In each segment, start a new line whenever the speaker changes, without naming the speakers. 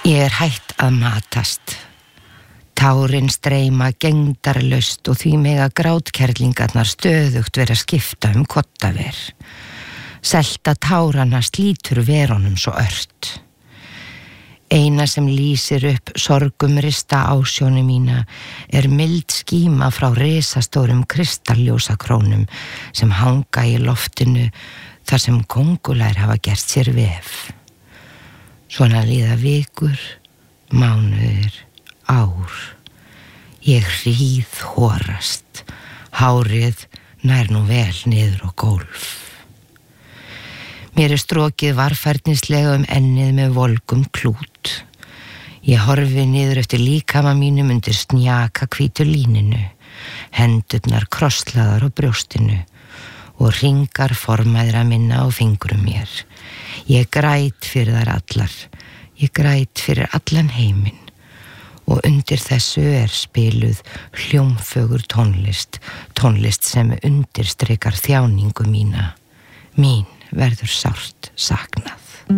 Ég hætt að matast. Tárin streyma gengdarlaust og því mega grátkerlingarnar stöðugt vera að skipta kottaver. Selta tárana slítur verunum svo ört. Eina sem lýsir upp sorgumrista ásjónu mína mild skíma frá risastórum kristalljósakrónum sem hanga í loftinu þar sem kóngulær hafa gert sér vef. Svona líða vikur, mánuðir, ár. Ég hríð horast, hárið nær nú vel niður á gólf. Mér strokið varfærnislega ennið með volgum klút. Ég horfi niður eftir líkama mínum undir snjaka hvítu líninu, hendurnar krosslaðar á brjóstinu og hringar formaðra minna á fingrum mér. Ég græt fyrir þær allar, ég græt fyrir allan heiminn og undir þessu spiluð hljómfögur tónlist, tónlist sem undirstrikar þjáningu mína. Mín verður sárt saknað.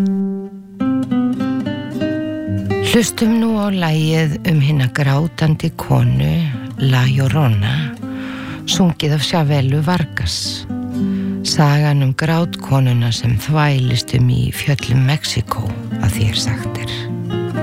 Hlustum nú á lagið hina grátandi konu La Llorona, sungið af Chavelu Vargas. Sagan grátkonuna sem þvælist í fjöllum Mexíkó að þér sagt